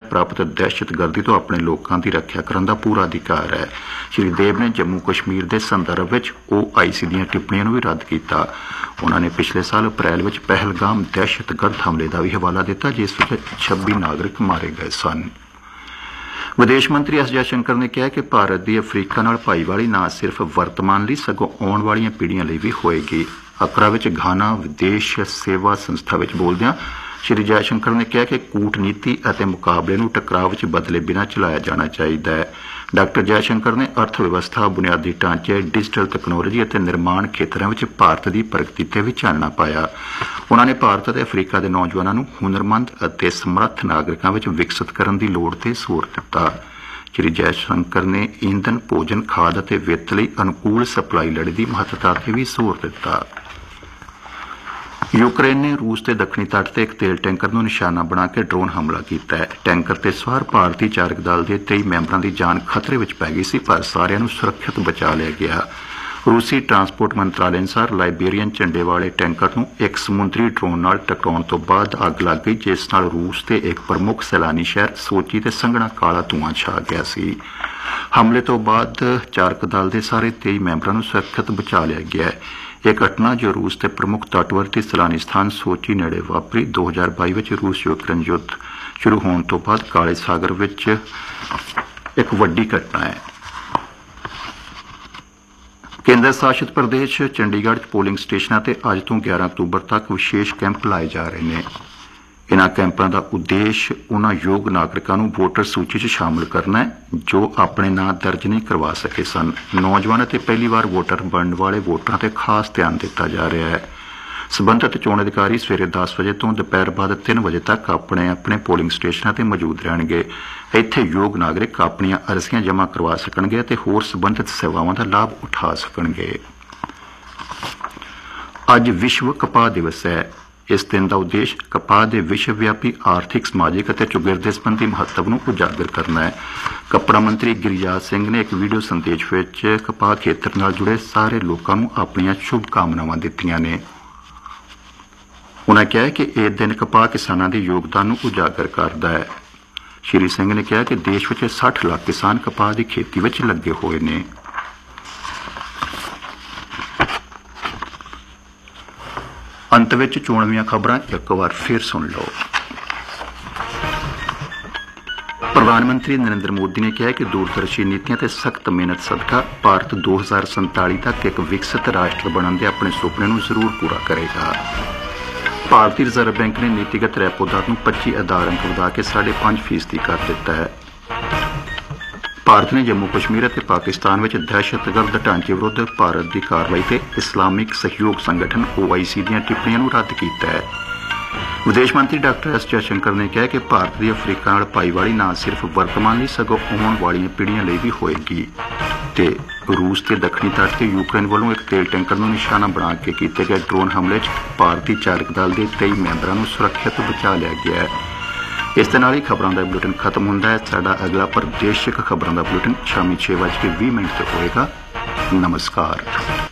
ਪ੍ਰਾਪਤ ਦਹਿਸ਼ਤਗਰਦੀ ਤੋਂ ਆਪਣੇ ਲੋਕਾਂ ਦੀ ਰੱਖਿਆ ਕਰਨ ਦਾ ਪੂਰਾ ਅਧਿਕਾਰ ਹੈ। ਸ਼੍ਰੀ ਦੇਵ ਨੇ ਜੰਮੂ ਕਸ਼ਮੀਰ ਦੇ ਸੰਦਰਭ ਵਿੱਚ OIC ਦੀਆਂ ਟਿੱਪਣੀਆਂ ਨੂੰ ਵੀ ਰੱਦ ਕੀਤਾ। ਉਹਨਾਂ ਨੇ ਪਿਛਲੇ ਸਾਲ ਅਪ੍ਰੈਲ ਵਿੱਚ ਪਹਿਲਗਾਮ ਦਹਿਸ਼ਤਗਰਦ ਹਮਲੇ ਦਾ ਵੀ ਹਵਾਲਾ ਦਿੱਤਾ, ਜਿਸ ਵਿੱਚ 26 ਨਾਗਰਿਕ ਮਾਰੇ ਗਏ ਸਨ। ਵਿਦੇਸ਼ ਮੰਤਰੀ ਐਸ ਜੈਸ਼ੰਕਰ ਨੇ ਕਿਹਾ ਕਿ ਭਾਰਤ ਦੀ ਅਫਰੀਕਾ ਨਾਲ ਭਾਈਵਾਲੀ ਨਾ ਸਿਰਫ ਵਰਤਮਾਨ ਲਈ ਸਗੋਂ ਆਉਣ ਵਾਲੀਆਂ ਪੀੜ੍ਹੀਆਂ ਲਈ ਵੀ ਹੋਏਗੀ। ਅਕਰਾ ਵਿੱਚ ਘਾਨਾ ਵਿਦੇਸ਼ ਸੇਵਾ ਸੰਸਥਾ ਵਿੱਚ ਬੋਲਦਿਆਂ ਸ਼੍ਰੀ ਜੈਸ਼ੰਕਰ ਨੇ ਕਿਹਾ ਕਿ ਕੂਟਨੀਤੀ ਅਤੇ ਮੁਕਾਬਲੇ ਨੂੰ ਟਕਰਾਅ ਵਿੱਚ ਬਦਲੇ ਬਿਨਾਂ ਚਲਾਇਆ ਜਾਣਾ ਚਾਹੀਦਾ ਹੈ। ਡਾਕਟਰ ਜੈਸ਼ੰਕਰ ਨੇ ਅਰਥ ਵਿਵਸਥਾ, ਬੁਨਿਆਦੀ ਢਾਂਚੇ, ਡਿਜੀਟਲ ਤਕਨਾਲੋਜੀ ਅਤੇ ਨਿਰਮਾਣ ਖੇਤਰਾਂ ਵਿੱਚ ਭਾਰਤ ਦੀ ਪ੍ਰਗਤੀ ਤੇ ਵੀ ਚਾਨਣਾ ਪਾਇਆ। ਉਨ੍ਹਾਂ ਨੇ ਭਾਰਤ ਅਤੇ ਅਫਰੀਕਾ ਦੇ ਨੌਜਵਾਨਾਂ ਨੂੰ ਹੁਨਰਮੰਦ ਅਤੇ ਸਮਰੱਥ ਨਾਗਰਿਕਾਂ ਵਿੱਚ ਵਿਕਸਿਤ ਕਰਨ ਦੀ ਲੋੜ ਤੇ ਜ਼ੋਰ ਦਿੱਤਾ। ਸ਼੍ਰੀ ਜੈਸ਼ੰਕਰ ਨੇ ਈਂਧਨ, ਭੋਜਨ, ਖਾਦ ਅਤੇ ਵਿੱਤ ਲਈ ਅਨੁਕੂਲ ਸਪਲਾਈ ਲੜੀ ਦੀ ਮਹੱਤਤਾ ਤੇ ਵੀ ਜ਼ੋਰ ਦਿੱਤਾ। ਯੂਕਰੇਨ ਨੇ ਰੂਸ ਦੇ ਦੱਖਣੀ ਤੱਟ ਤੇ ਇੱਕ ਤੇਲ ਟੈਂਕਰ ਨੂੰ ਨਿਸ਼ਾਨਾ ਬਣਾ ਕੇ ਡਰੋਨ ਹਮਲਾ ਕੀਤਾ ਹੈ। ਟੈਂਕਰ ਤੇ ਸਵਾਰ ਭਾਰਤੀ ਚਾਲਕ ਦਲ ਦੇ 23 ਮੈਂਬਰਾਂ ਦੀ ਜਾਨ ਖਤਰੇ ਵਿੱਚ ਪੈ ਗਈ ਸੀ, ਪਰ ਸਾਰਿਆਂ ਨੂੰ ਸੁਰੱਖਿਅਤ ਬਚਾ ਲਿਆ ਗਿਆ। ਰੂਸੀ ਟਰਾਂਸਪੋਰਟ ਮੰਤਰਾਲੇ ਅਨੁਸਾਰ ਲਾਈਬੇਰੀਅਨ ਝੰਡੇ ਵਾਲੇ ਟੈਂਕਰ ਨੂੰ ਇੱਕ ਸਮੁੰਦਰੀ ਡਰੋਨ ਨਾਲ ਟਕਰਾਉਣ ਤੋਂ ਬਾਅਦ ਅੱਗ ਲੱਗ ਗਈ, ਜਿਸ ਨਾਲ ਰੂਸ ਦੇ ਇੱਕ ਪ੍ਰਮੁੱਖ ਸੈਲਾਨੀ ਸ਼ਹਿਰ ਸੋਚੀ ਤੇ ਸੰਘਣਾ ਕਾਲਾ ਧੂੰਆਂ ਛਾ ਗਿਆ ਸੀ। ਹਮਲੇ ਤੋਂ ਬਾਅਦ ਚਾਲਕ ਦਲ ਦੇ ਸਾਰੇ 23 ਮੈਂਬਰਾਂ ਨੂੰ ਸੁਰੱਖਿਅਤ ਬਚਾ ਲਿਆ ਗਿਆ ਹੈ। ਇਹ ਘਟਨਾ ਜੋ ਰੂਸ ਦੇ ਪ੍ਰਮੁੱਖ ਤੱਟਵਰਤੀ ਸੈਲਾਨੀ ਸਥਾਨ ਸੋਚੀ ਨੇੜੇ ਵਾਪਰੀ 2022 ਵਿੱਚ ਰੂਸ ਯੂਕਰੇਨ ਯੁੱਧ ਸ਼ੁਰੂ ਹੋਣ ਤੋਂ ਬਾਅਦ ਕਾਲੇ ਸਾਗਰ ਵਿੱਚ ਇੱਕ ਵੱਡੀ ਘਟਨਾ ਹੈ। ਕੇਂਦਰ ਸ਼ਾਸਿਤ ਪ੍ਰਦੇਸ਼ ਚੰਡੀਗੜ੍ਹ 'ਚ ਪੋਲਿੰਗ ਸਟੇਸ਼ਨਾਂ ਤੇ ਅੱਜ ਤੋਂ 11 ਅਕਤੂਬਰ ਤੱਕ ਵਿਸ਼ੇਸ਼ ਕੈਂਪ ਲਾਏ ਜਾ ਰਹੇ ਨੇ। ਇਨ੍ਹਾਂ ਕੈਂਪਾਂ ਦਾ ਉਦੇਸ਼ ਉਨ੍ਹਾਂ ਯੋਗ ਨਾਗਰਿਕਾਂ ਨੂੰ ਵੋਟਰ ਸੂਚੀ 'ਚ ਸ਼ਾਮਲ ਕਰਨਾ ਹੈ ਜੋ ਆਪਣੇ ਨਾਂ ਦਰਜ ਨਹੀਂ ਕਰਵਾ ਸਕੇ ਸਨ। ਨੌਜਵਾਨ ਅਤੇ ਪਹਿਲੀ ਵਾਰ ਵੋਟਰ ਬਣਨ ਵਾਲੇ ਵੋਟਰਾਂ ਤੇ ਖਾਸ ਧਿਆਨ ਦਿੱਤਾ ਜਾ ਰਿਹਾ ਹੈ। ਸਬੰਧਤ ਚੋਣ ਅਧਿਕਾਰੀ ਸਵੇਰੇ 10 ਵਜੇ ਤੋਂ ਦੁਪਹਿਰ ਬਾਅਦ 3 ਵਜੇ ਤੱਕ ਆਪਣੇ ਪੋਲਿੰਗ ਸਟੇਸ਼ਨਾਂ ਤੇ ਮੌਜੂਦ ਰਹਿਣਗੇ। ਇੱਥੇ ਯੋਗ ਨਾਗਰਿਕ ਆਪਣੀਆਂ ਅਰਜ਼ੀਆਂ ਜਮ੍ਹਾਂ ਕਰਵਾ ਸਕਣਗੇ ਅਤੇ ਹੋਰ ਸਬੰਧਤ ਸੇਵਾਵਾਂ ਦਾ ਲਾਭ ਉਠਾ ਸਕਣਗੇ। ਅੱਜ ਵਿਸ਼ਵ ਕਪਾਹ ਦਿਵਸ ਹੈ। ਇਸ ਦਿਨ ਦਾ ਉਦੇਸ਼ ਕਪਾਹ ਦੇ ਵਿਸ਼ਵ ਵਿਆਪੀ ਆਰਥਿਕ, ਸਮਾਜਿਕ ਅਤੇ ਚੌਗਿਰਦੇ ਸੰਬੰਧੀ ਮਹੱਤਵ ਨੂੰ ਉਜਾਗਰ ਕਰਨਾ ਹੈ। ਕੱਪੜਾ ਮੰਤਰੀ ਗਿਰਿਰਾਜ ਸਿੰਘ ਨੇ ਇੱਕ ਵੀਡੀਓ ਸੰਦੇਸ਼ ਵਿੱਚ ਕਪਾਹ ਖੇਤਰ ਨਾਲ ਜੁੜੇ ਸਾਰੇ ਲੋਕਾਂ ਨੂੰ ਆਪਣੀਆਂ ਸ਼ੁਭ ਕਾਮਨਾਵਾਂ ਦਿੱਤੀਆਂ ਨੇ। ਉਨ੍ਹਾਂ ਕਿਹਾ ਕਿ ਇਹ ਦਿਨ ਕਪਾਹ ਕਿਸਾਨਾਂ ਦੇ ਯੋਗਦਾਨ ਨੂੰ ਉਜਾਗਰ ਕਰਦਾ ਹੈ। ਸ਼੍ਰੀ ਸਿੰਘ ਨੇ ਕਿਹਾ ਕਿ ਦੇਸ਼ ਵਿੱਚ 60 ਲੱਖ ਕਿਸਾਨ ਕਪਾਹ ਦੀ ਖੇਤੀ ਵਿੱਚ ਲੱਗੇ ਹੋਏ ਨੇ। ਅੰਤ ਵਿੱਚ ਚੋਣਵੀਆਂ ਖਬਰਾਂ ਇੱਕ ਵਾਰ ਫਿਰ ਸੁਣ ਲਓ। ਪ੍ਰਧਾਨ ਮੰਤਰੀ ਨਰਿੰਦਰ ਮੋਦੀ ਨੇ ਕਿਹਾ ਕਿ ਦੂਰਦਰਸ਼ੀ ਨੀਤੀਆਂ ਤੇ ਸਖਤ ਮਿਹਨਤ ਸਦਕਾ ਭਾਰਤ 2047 ਤੱਕ ਇੱਕ ਵਿਕਸਿਤ ਰਾਸ਼ਟਰ ਬਣਨ ਦੇ ਆਪਣੇ ਸੁਪਨੇ ਨੂੰ ਜ਼ਰੂਰ ਪੂਰਾ ਕਰੇਗਾ। ਭਾਰਤੀ ਰਿਜ਼ਰਵ ਬੈਂਕ ਨੇ ਨੀਤੀਗਤ ਰੈਪੋ ਦਰ ਨੂੰ 25 ਆਧਾਰ ਅੰਕ ਵਧਾ ਕੇ 5.5% ਕਰ ਦਿੱਤਾ ਹੈ। ਭਾਰਤ ਨੇ ਜੰਮੂ ਕਸ਼ਮੀਰ ਅਤੇ ਪਾਕਿਸਤਾਨ ਵਿੱਚ ਦਹਿਸ਼ਤਗਰਦ ਢਾਂਚੇ ਵਿਰੁੱਧ ਭਾਰਤ ਦੀ ਕਾਰਵਾਈ ਤੇ ਇਸਲਾਮਿਕ ਸਹਿਯੋਗ ਸੰਗਠਨ OIC ਦੀਆਂ ਟਿੱਪਣੀਆਂ ਨੂੰ ਰੱਦ ਕੀਤਾ ਹੈ। ਵਿਦੇਸ਼ ਮੰਤਰੀ ਡਾਕਟਰ ਐਸ ਜੈਸ਼ੰਕਰ ਨੇ ਕਿਹਾ ਕਿ ਭਾਰਤ ਦੀ ਅਫਰੀਕਾ ਨਾਲ ਭਾਈਵਾਲੀ ਨਾ ਸਿਰਫ ਵਰਤਮਾਨ ਲਈ ਸਗੋਂ ਆਉਣ ਵਾਲੀਆਂ ਪੀੜ੍ਹੀਆਂ ਲਈ ਵੀ ਹੋਏਗੀ। ਤੇ ਰੂਸ ਦੇ ਦੱਖਣੀ ਤੱਟ ਤੇ ਯੂਕਰੇਨ ਵੱਲੋਂ ਇੱਕ ਤੇਲ ਟੈਂਕਰ ਨੂੰ ਨਿਸ਼ਾਨਾ ਬਣਾ ਕੇ ਕੀਤੇ ਗਏ ਡਰੋਨ ਹਮਲੇ 'ਚ ਭਾਰਤੀ ਚਾਲਕ ਦਲ ਦੇ 23 ਮੈਂਬਰਾਂ ਨੂੰ ਸੁਰੱਖਿਅਤ ਬਚਾ ਲਿਆ ਗਿਆ ਹੈ। ਇਸ ਦੇ ਨਾਲ ਹੀ ਖਬਰਾਂ ਦਾ ਬੁਲੇਟਿਨ ਖਤਮ ਹੁੰਦਾ ਹੈ। ਸਾਡਾ ਅਗਲਾ ਪ੍ਰਦੇਸ਼ਿਕ ਖਬਰਾਂ ਦਾ ਬੁਲੇਟਿਨ ਸ਼ਾਮੀ 6:20 ਤੇ ਹੋਏਗਾ। ਨਮਸਕਾਰ।